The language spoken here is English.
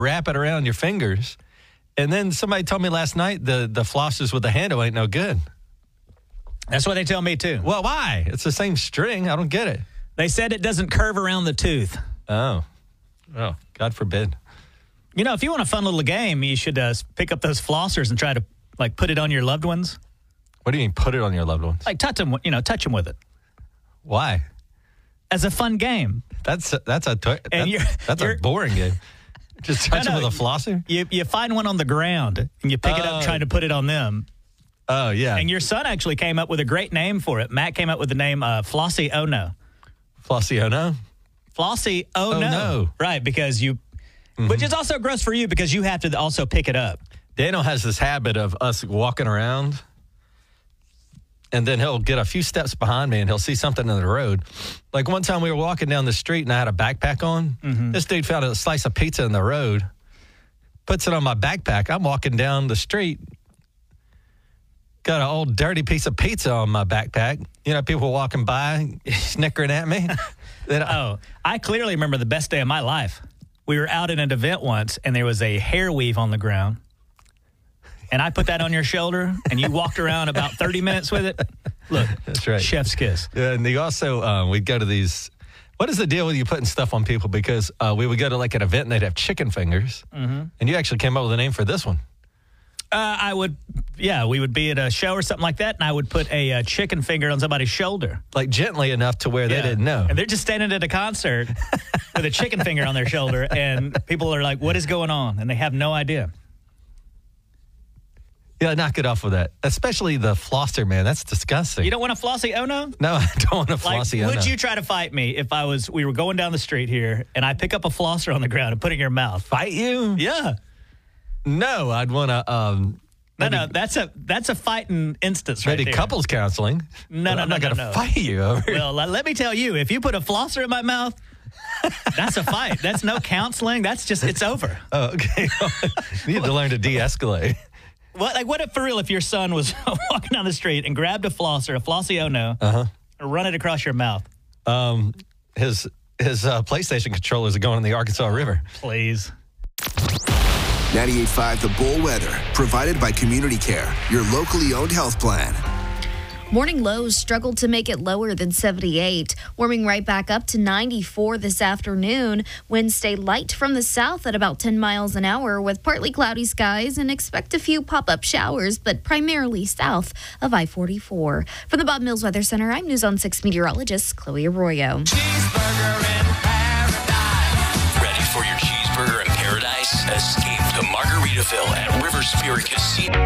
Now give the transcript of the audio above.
wrap it around your fingers. And then somebody told me last night the flossers with the handle ain't no good. That's what they tell me, too. Well, why? It's the same string. I don't get it. They said it doesn't curve around the tooth. Oh, God forbid. You know, if you want a fun little game, you should pick up those flossers and try to, like, put it on your loved ones. What do you mean, put it on your loved ones? Like, touch them with it. Why? As a fun game. That's a boring game. Just touch them with a flosser? You find one on the ground, and you pick it up trying to put it on them. Oh, yeah. And your son actually came up with a great name for it. Matt came up with the name Flossie Oh No. Flossie Oh No? Flossie Oh No. Right, because you... Which is also gross for you because you have to also pick it up. Daniel has this habit of us walking around, and then he'll get a few steps behind me, and he'll see something in the road. Like one time we were walking down the street, and I had a backpack on. This dude found a slice of pizza in the road, puts it on my backpack. I'm walking down the street, got an old dirty piece of pizza on my backpack. You know, people walking by, snickering at me. I clearly remember the best day of my life. We were out at an event once, and there was a hair weave on the ground. And I put that on your shoulder, and you walked around about 30 minutes with it. Look, that's right. Chef's kiss. Yeah, and they also, we'd go to these. What is the deal with you putting stuff on people? Because we would go to like an event, and they'd have chicken fingers. And you actually came up with a name for this one. We would be at a show or something like that, and I would put a chicken finger on somebody's shoulder. Like gently enough to where they didn't know. And they're just standing at a concert with a chicken finger on their shoulder, and people are like, what is going on? And they have no idea. Yeah, knock it off with that. Especially the flosser, man. That's disgusting. You don't want a Flossie Oh No? No, I don't want a Flossie Oh No. Would you try to fight me if we were going down the street here, and I pick up a flosser on the ground and put it in your mouth? Fight you? Yeah. No, I'd want to. No, that's a fighting instance right there. Maybe couples counseling. No, I'm not going to fight you over here. Well, let me tell you, if you put a flosser in my mouth, that's a fight. That's no counseling. That's just, it's over. Oh, okay. You need to learn to de-escalate. What if, for real, if your son was walking down the street and grabbed a flosser, a Flossie Oh No, and run it across your mouth? His PlayStation controllers are going in the Arkansas River. Please. 98.5 The Bull Weather, provided by Community Care, your locally owned health plan. Morning lows struggled to make it lower than 78, warming right back up to 94 this afternoon. Winds stay light from the south at about 10 miles an hour with partly cloudy skies, and expect a few pop-up showers, but primarily south of I-44. From the Bob Mills Weather Center, I'm News on 6 meteorologist Chloe Arroyo. Cheeseburger in paradise. Ready for your cheeseburger in paradise? Escape to Margaritaville at River Spirit Casino.